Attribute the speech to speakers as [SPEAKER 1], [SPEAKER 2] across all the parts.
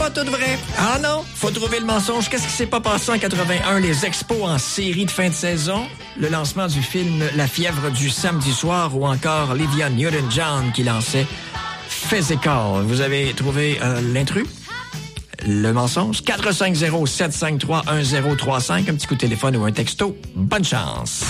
[SPEAKER 1] pas tout vrai. Ah non, faut trouver le mensonge. Qu'est-ce qui s'est pas passé en 81? Les expos en série de fin de saison, le lancement du film La fièvre du samedi soir ou encore Olivia Newton-John qui lançait Physical. Vous avez trouvé l'intrus? Le mensonge? 450-753-1035. Un petit coup de téléphone ou un texto. Bonne chance.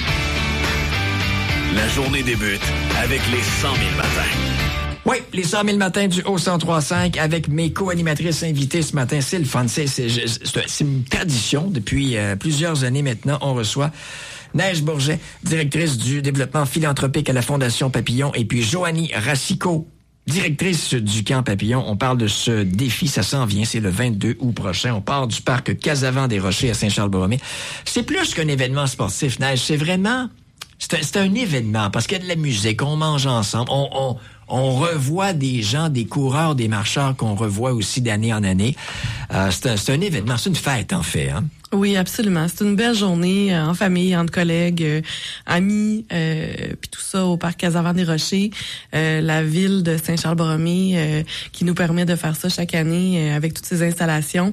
[SPEAKER 2] La journée débute avec les 100 000 matins.
[SPEAKER 1] Oui, les 100 000 matins du Haut-103.5 avec mes co-animatrices invitées ce matin. C'est le fun. C'est une tradition. Depuis plusieurs années maintenant, on reçoit Neige Bourget, directrice du développement philanthropique à la Fondation Papillon, et puis Joanie Racicot, directrice du Camp Papillon. On parle de ce défi, ça s'en vient, c'est le 22 août prochain. On part du parc Casavant-des-Rochers à Saint-Charles-Borromée. C'est plus qu'un événement sportif, Neige, c'est vraiment... C'est un événement, parce qu'il y a de la musique, on mange ensemble, on revoit des gens, des coureurs, des marcheurs qu'on revoit aussi d'année en année. C'est un événement, c'est une fête en fait, hein?
[SPEAKER 3] Oui, absolument. C'est une belle journée en famille, entre collègues, amis, puis tout ça au parc Casavant-des-Rochers, la ville de Saint-Charles-Borromée qui nous permet de faire ça chaque année avec toutes ces installations.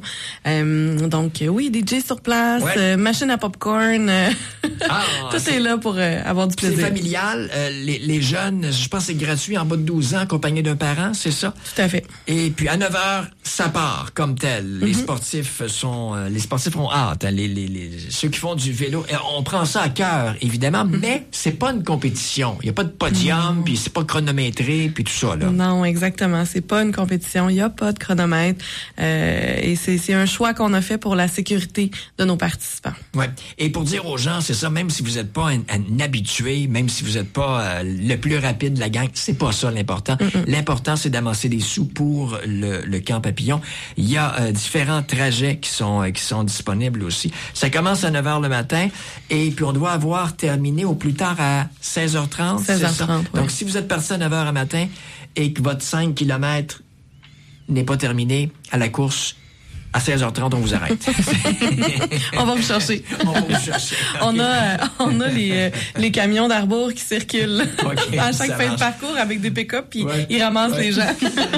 [SPEAKER 3] Donc oui, DJ sur place,
[SPEAKER 1] ouais.
[SPEAKER 3] Machine à popcorn, tout est là pour avoir du plaisir.
[SPEAKER 1] C'est familial, les jeunes, je pense que c'est gratuit en bas de 12 ans, accompagné d'un parent, c'est ça?
[SPEAKER 3] Tout à fait.
[SPEAKER 1] Et puis à 9h, ça part comme tel. Les sportifs ont hâte, hein, ceux qui font du vélo. On prend ça à cœur, évidemment, mais c'est pas une compétition. Il y a pas de podium, puis c'est pas chronométré, puis tout ça, là.
[SPEAKER 3] Non, exactement. C'est pas une compétition. Il y a pas de chronomètre. Et c'est un choix qu'on a fait pour la sécurité de nos participants.
[SPEAKER 1] Ouais. Et pour dire aux gens, c'est ça, même si vous n'êtes pas un habitué, même si vous n'êtes pas le plus rapide de la gang, c'est pas ça l'important. L'important, c'est d'amasser des sous pour le Camp Papillon. Il y a différents trajets qui sont disponibles aussi. Ça commence à 9h le matin et puis on doit avoir terminé au plus tard à 16h30.
[SPEAKER 3] 16h30,
[SPEAKER 1] c'est ça?
[SPEAKER 3] Oui.
[SPEAKER 1] Donc, si vous êtes parti à 9h le matin et que votre 5 km n'est pas terminé à la course, à 16h30, on vous arrête.
[SPEAKER 3] On va vous chercher.
[SPEAKER 1] On va vous chercher.
[SPEAKER 3] On a les camions d'Arbour qui circulent à chaque fin de parcours avec des pick-up, puis ils ramassent les gens.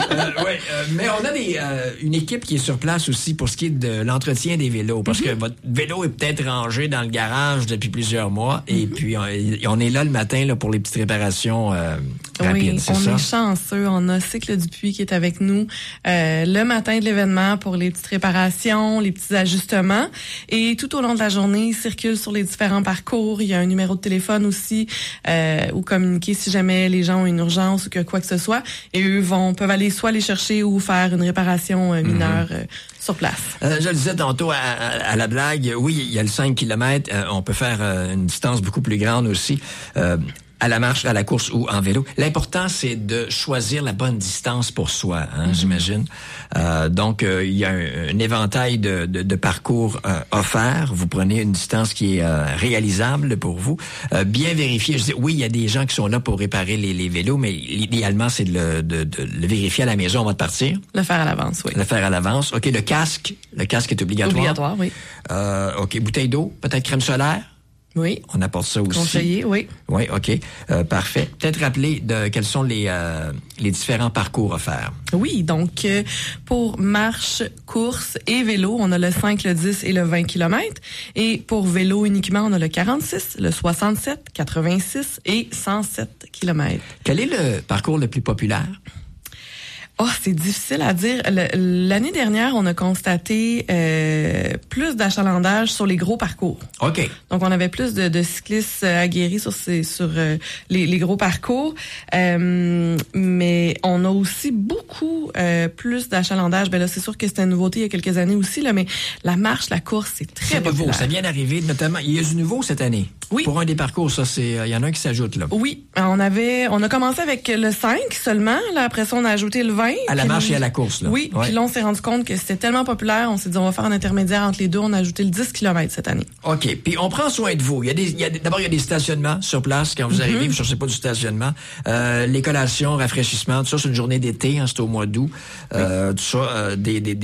[SPEAKER 1] Mais on a une équipe qui est sur place aussi pour ce qui est de l'entretien des vélos, parce que votre vélo est peut-être rangé dans le garage depuis plusieurs mois, et puis on est là le matin là, pour les petites réparations rapides,
[SPEAKER 3] oui,
[SPEAKER 1] c'est ça?
[SPEAKER 3] On est chanceux. On a Cycle Dupuis qui est avec nous le matin de l'événement pour les petites réparations, les petits ajustements. Et tout au long de la journée, ils circulent sur les différents parcours. Il y a un numéro de téléphone aussi ou communiquer si jamais les gens ont une urgence ou que quoi que ce soit. Et eux peuvent aller soit les chercher ou faire une réparation mineure sur place.
[SPEAKER 1] Je le disais tantôt à la blague, oui, il y a le 5 km. On peut faire une distance beaucoup plus grande aussi. À la marche, à la course ou en vélo. L'important, c'est de choisir la bonne distance pour soi, hein, j'imagine. Donc, il y a un éventail de parcours offerts. Vous prenez une distance qui est réalisable pour vous. Bien vérifier. Je dis, oui, il y a des gens qui sont là pour réparer les vélos, mais idéalement, c'est de le vérifier à la maison avant de partir.
[SPEAKER 3] Le faire à l'avance, oui.
[SPEAKER 1] Le faire à l'avance. OK, le casque est obligatoire.
[SPEAKER 3] Obligatoire, oui.
[SPEAKER 1] OK, bouteille d'eau, peut-être crème solaire.
[SPEAKER 3] Oui.
[SPEAKER 1] On apporte ça aussi.
[SPEAKER 3] Conseillé, oui.
[SPEAKER 1] Oui, OK. Parfait. Peut-être rappeler quels sont les différents parcours offerts.
[SPEAKER 3] Oui, donc pour marche, course et vélo, on a le 5, le 10 et le 20 km. Et pour vélo uniquement, on a le 46, le 67, 86 et 107 km.
[SPEAKER 1] Quel est le parcours le plus populaire?
[SPEAKER 3] Oh, c'est difficile à dire. L'année dernière, on a constaté plus d'achalandage sur les gros parcours.
[SPEAKER 1] OK.
[SPEAKER 3] Donc, on avait plus de cyclistes aguerris sur les gros parcours. Mais on a aussi beaucoup plus d'achalandage. Ben là, c'est sûr que c'était une nouveauté il y a quelques années aussi, là, mais la marche, la course, c'est très populaire.
[SPEAKER 1] Nouveau. Ça vient d'arriver, notamment. Il y a du nouveau cette année.
[SPEAKER 3] Oui.
[SPEAKER 1] Pour un des parcours, ça, il y en a un qui s'ajoute, là.
[SPEAKER 3] Oui. On a commencé avec le 5 seulement. Là, après ça, on a ajouté le 20.
[SPEAKER 1] À la marche et à la course, là.
[SPEAKER 3] Oui. Puis là, on s'est rendu compte que c'était tellement populaire. On s'est dit, on va faire un intermédiaire entre les deux. On a ajouté le 10 km cette année. OK. Puis on prend soin de vous. D'abord, il y a des stationnements sur place. Quand vous arrivez, vous cherchez pas du stationnement. Les collations, rafraîchissements, tout ça, c'est une journée d'été, hein, c'est au mois d'août. Tout ça,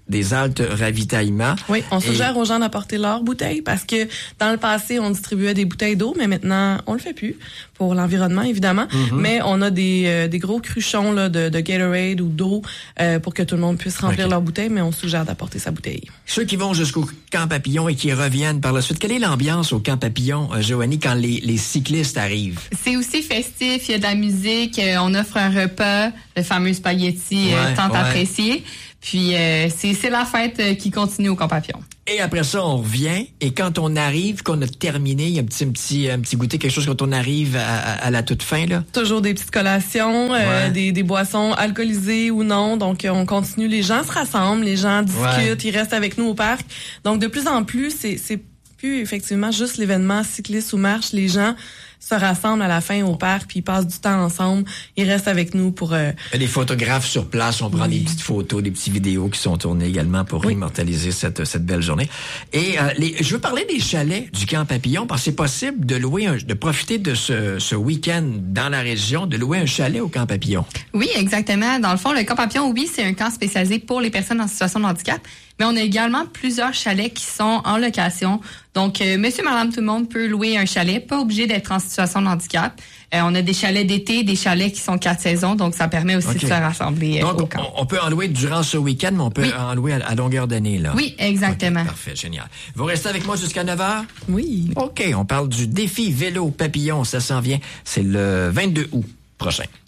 [SPEAKER 1] des haltes ravitaillement.
[SPEAKER 3] Oui, on suggère aux gens d'apporter leurs bouteilles parce que dans le passé, on distribuait des bouteilles d'eau, mais maintenant, on le fait plus pour l'environnement, évidemment. Mais on a des gros cruchons là, de Gatorade ou d'eau pour que tout le monde puisse remplir leur bouteille, mais on suggère d'apporter sa bouteille. Ceux
[SPEAKER 1] qui vont jusqu'au Camp Papillon et qui reviennent par la suite, quelle est l'ambiance au Camp Papillon, Joanie, quand les cyclistes arrivent?
[SPEAKER 4] C'est aussi festif, il y a de la musique, on offre un repas, le fameux spaghetti tant apprécié. Puis c'est la fête qui continue au Camp Papillon.
[SPEAKER 1] Et après ça, on revient. Et quand on arrive, qu'on a terminé, il y a un petit goûter, quelque chose quand on arrive à la toute fin, là.
[SPEAKER 3] Toujours des petites collations, des boissons alcoolisées ou non. Donc, on continue. Les gens se rassemblent, les gens discutent, ils restent avec nous au parc. Donc, de plus en plus, c'est plus effectivement juste l'événement cycliste ou marche. Les gens se rassemblent à la fin au parc, puis ils passent du temps ensemble. Ils restent avec nous pour...
[SPEAKER 1] Les photographes sur place, on prend des petites photos, des petites vidéos qui sont tournées également pour immortaliser cette belle journée. Et je veux parler des chalets du Camp Papillon, parce que c'est possible de de profiter de ce week-end dans la région, de louer un chalet au Camp Papillon.
[SPEAKER 4] Oui, exactement. Dans le fond, le Camp Papillon, oui, c'est un camp spécialisé pour les personnes en situation de handicap, mais on a également plusieurs chalets qui sont en location. Donc, monsieur, madame, tout le monde peut louer un chalet, pas obligé d'être en situation de handicap. On a des chalets d'été, des chalets qui sont 4 saisons, donc ça permet aussi de se rassembler au camp.
[SPEAKER 1] On peut en louer durant ce week-end, mais on peut en louer à longueur d'année, là.
[SPEAKER 4] Oui, exactement.
[SPEAKER 1] Okay, parfait, génial. Vous restez avec moi jusqu'à 9h?
[SPEAKER 3] Oui.
[SPEAKER 1] OK, on parle du défi vélo papillon, ça s'en vient. C'est le 22 août prochain.